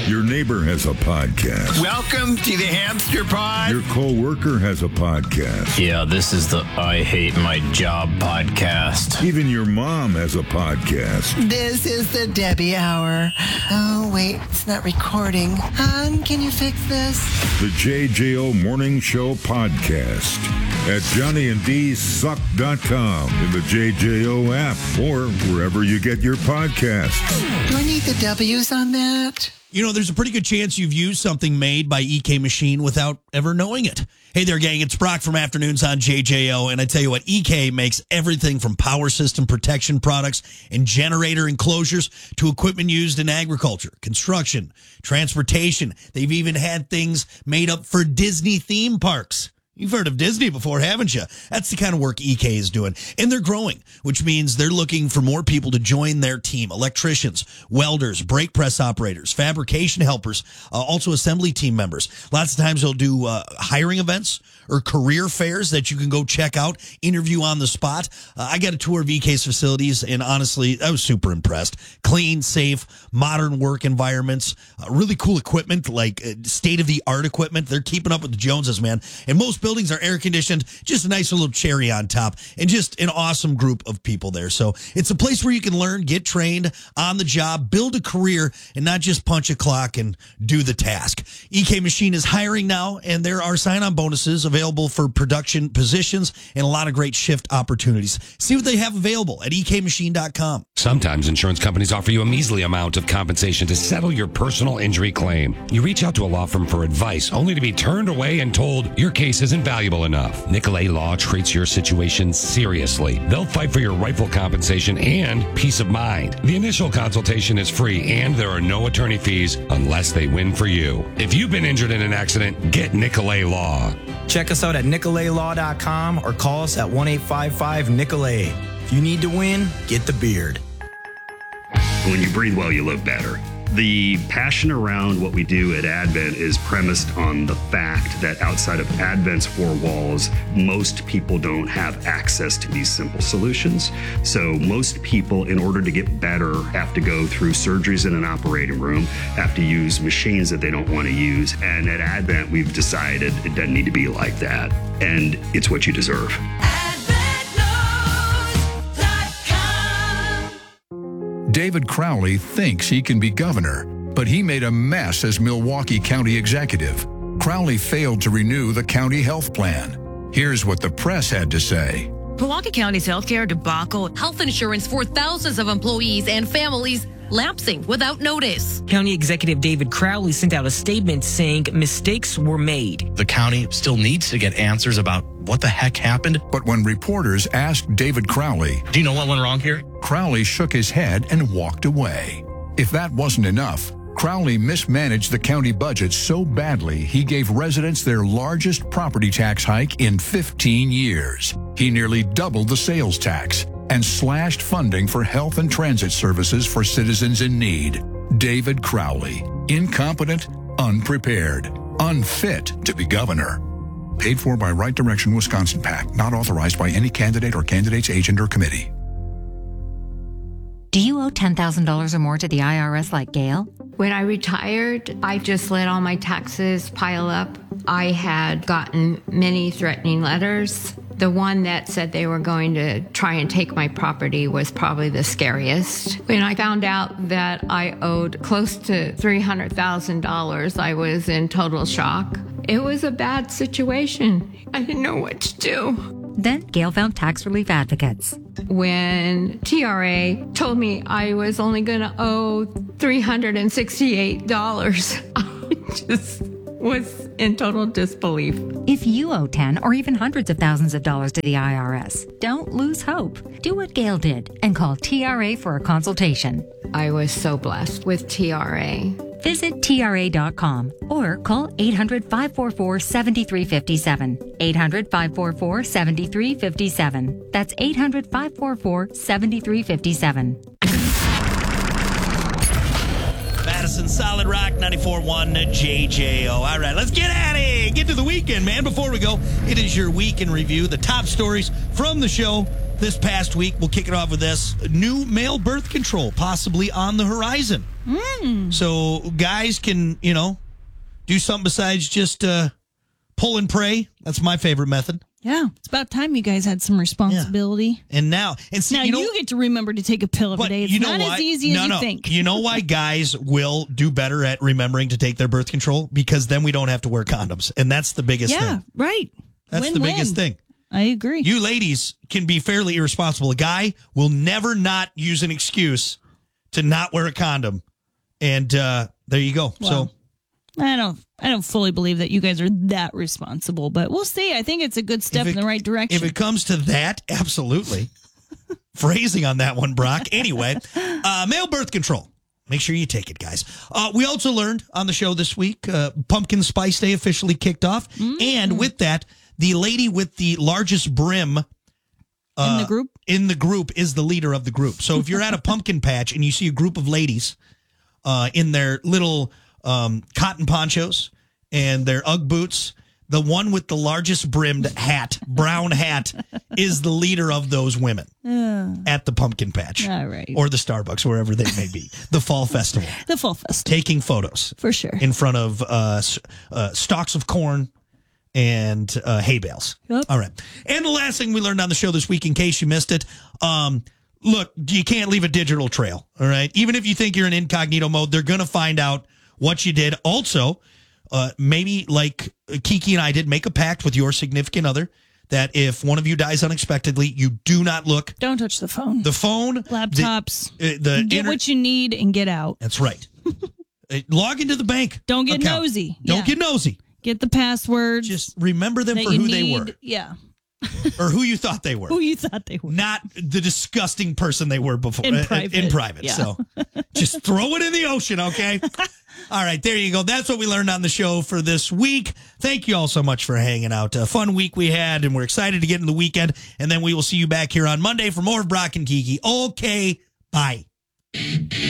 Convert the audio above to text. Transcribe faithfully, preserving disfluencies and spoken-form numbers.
Your neighbor has a podcast. Welcome to the Hamster Pod. Your co-worker has a podcast. Yeah, this is the I Hate My Job podcast. Even your mom has a podcast. This is the Debbie Hour. Oh, wait, it's not recording. Hon, can you fix this? The J J O Morning Show podcast at johnny and d suck dot com, in the J J O app, or wherever you get your podcasts. Do I need the W's on that? You know, there's a pretty good chance you've used something made by E K Machine without ever knowing it. Hey there, gang. It's Brock from Afternoons on J J O. And I tell you what, E K makes everything from power system protection products and generator enclosures to equipment used in agriculture, construction, transportation. They've even had things made up for Disney theme parks. You've heard of Disney before, haven't you? That's the kind of work E K is doing. And they're growing, which means they're looking for more people to join their team. Electricians, welders, brake press operators, fabrication helpers, uh, also assembly team members. Lots of times they'll do uh, hiring events or career fairs that you can go check out, interview on the spot. Uh, I got a tour of E K's facilities, and honestly, I was super impressed. Clean, safe, modern work environments, uh, really cool equipment, like uh, state-of-the-art equipment. They're keeping up with the Joneses, man. And most buildings are air-conditioned, just a nice little cherry on top, and just an awesome group of people there. So it's a place where you can learn, get trained on the job, build a career, and not just punch a clock and do the task. E K Machine is hiring now, and there are sign-on bonuses available for production positions and a lot of great shift opportunities. See what they have available at e k machine dot com. Sometimes insurance companies offer you a measly amount of compensation to settle your personal injury claim. You reach out to a law firm for advice, only to be turned away and told your case isn't valuable enough. Nicolay Law treats your situation seriously. They'll fight for your rightful compensation and peace of mind. The initial consultation is free, and there are no attorney fees unless they win for you. If you've been injured in an accident, get Nicolay Law. Check us out at nicolay law dot com or call us at one eight five five Nicolay. If you need to win, get the beard. When you breathe well, you live better. The passion around what we do at Advent is premised on the fact that outside of Advent's four walls, most people don't have access to these simple solutions. So most people, in order to get better, have to go through surgeries in an operating room, have to use machines that they don't want to use. And at Advent, we've decided it doesn't need to be like that. And it's what you deserve. David Crowley thinks he can be governor, but he made a mess as Milwaukee County executive. Crowley failed to renew the county health plan. Here's what the press had to say. Milwaukee County's healthcare debacle, health insurance for thousands of employees and families lapsing without notice. County Executive David Crowley sent out a statement saying mistakes were made. The county still needs to get answers about what the heck happened. But when reporters asked David Crowley, do you know what went wrong here? Crowley shook his head and walked away. If that wasn't enough, Crowley mismanaged the county budget so badly he gave residents their largest property tax hike in fifteen years. He nearly doubled the sales tax and slashed funding for health and transit services for citizens in need. David Crowley, incompetent, unprepared, unfit to be governor. Paid for by Right Direction Wisconsin PAC, not authorized by any candidate or candidate's agent or committee. Do you owe ten thousand dollars or more to the I R S like Gail? When I retired, I just let all my taxes pile up. I had gotten many threatening letters. The one that said they were going to try and take my property was probably the scariest. When I found out that I owed close to three hundred thousand dollars, I was in total shock. It was a bad situation. I didn't know what to do. Then Gail found tax relief advocates. When T R A told me I was only going to owe three hundred sixty-eight dollars, I just was in total disbelief. If you owe ten or even hundreds of thousands of dollars to the I R S, don't lose hope. Do what Gail did and call T R A for a consultation. I was so blessed with T R A. Visit T R A dot com or call eight hundred, five four four, seven three five seven. eight hundred, five four four, seven three five seven. That's eight hundred, five four four, seven three five seven. listen. Solid Rock ninety-four point one J J O. All right, let's get at it. Get to the weekend, man. Before we go, it is your week in review. The top stories from the show this past week. We'll kick it off with this. New male birth control possibly on the horizon. Mm. So guys can, you know, do something besides just uh, pull and pray. That's my favorite method. Yeah, it's about time you guys had some responsibility. Yeah. And now, and see, now you, know, you get to remember to take a pill every day. It's you know not why? as easy no, as you no. think. You know why guys will do better at remembering to take their birth control? Because then we don't have to wear condoms. And that's the biggest yeah, thing. Yeah, right. That's Win-win. the biggest thing. I agree. You ladies can be fairly irresponsible. A guy will never not use an excuse to not wear a condom. And uh, there you go. Wow. So I don't I don't fully believe that you guys are that responsible, but we'll see. I think it's a good step it, in the right direction. If it comes to that, absolutely. Phrasing on that one, Brock. Anyway, uh, male birth control. Make sure you take it, guys. Uh, we also learned on the show this week, uh, Pumpkin Spice Day officially kicked off. Mm. And with that, the lady with the largest brim uh, in the group in the group is the leader of the group. So if you're at a pumpkin patch and you see a group of ladies uh, in their little um, cotton ponchos and their Ugg boots, the one with the largest brimmed hat, brown hat, is the leader of those women uh, at the pumpkin patch. All right. Or the Starbucks, wherever they may be. The fall festival. The fall festival. Taking photos. For sure. In front of uh, uh, stalks of corn and uh, hay bales. Yep. All right. And the last thing we learned on the show this week, in case you missed it, um, look, you can't leave a digital trail, all right? Even if you think you're in incognito mode, they're going to find out what you did. Also, uh, maybe like Kiki and I did, make a pact with your significant other that if one of you dies unexpectedly, you do not look. Don't touch the phone. The phone. Laptops. The, uh, the get inter- what you need and get out. That's right. uh, log into the bank. Don't get account. nosy. Don't yeah. get nosy. Get the passwords. Just remember them for who who need. they were. Yeah. Or who you thought they were. Who you thought they were. Not the disgusting person they were before. In uh, private. In private. Yeah. So just throw it in the ocean, okay? All right, there you go. That's what we learned on the show for this week. Thank you all so much for hanging out. A fun week we had, and we're excited to get in the weekend. And then we will see you back here on Monday for more of Brock and Kiki. Okay, bye.